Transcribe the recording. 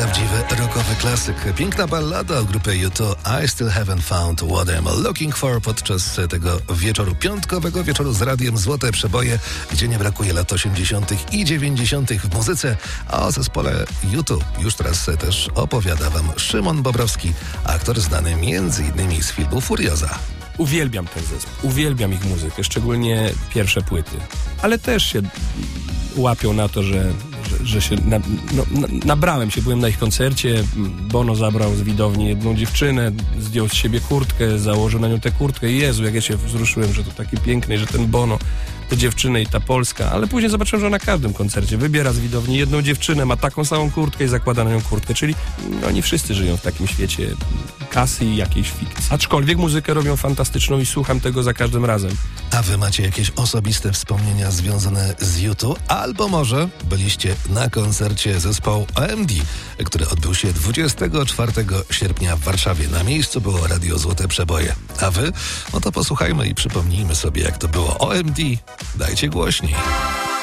Prawdziwy rockowy klasyk. Piękna ballada o grupie U2 I Still Haven't Found What I'm Looking For podczas tego wieczoru, piątkowego wieczoru z radiem Złote Przeboje, gdzie nie brakuje lat 80. i 90. w muzyce, a o zespole U2 już teraz też opowiada wam Szymon Bobrowski, aktor znany m.in. z filmu Furioza. Uwielbiam ten zespół, uwielbiam ich muzykę, szczególnie pierwsze płyty, ale też się łapią na to, że się nabrałem się, byłem na ich koncercie. Bono zabrał z widowni jedną dziewczynę, zdjął z siebie kurtkę, założył na nią tę kurtkę i Jezu, jak ja się wzruszyłem, że to takie piękne, że ten Bono, te dziewczyny i ta Polska, ale później zobaczyłem, że na każdym koncercie wybiera z widowni jedną dziewczynę, ma taką samą kurtkę i zakłada na nią kurtkę, czyli oni wszyscy żyją w takim świecie kasy i jakiejś fikcji. Aczkolwiek muzykę robią fantastyczną i słucham tego za każdym razem. A wy macie jakieś osobiste wspomnienia związane z U2? Albo może byliście na koncercie zespołu OMD, który odbył się 24 sierpnia w Warszawie. Na miejscu było Radio Złote Przeboje. A wy? No to posłuchajmy i przypomnijmy sobie, jak to było. OMD, dajcie głośniej.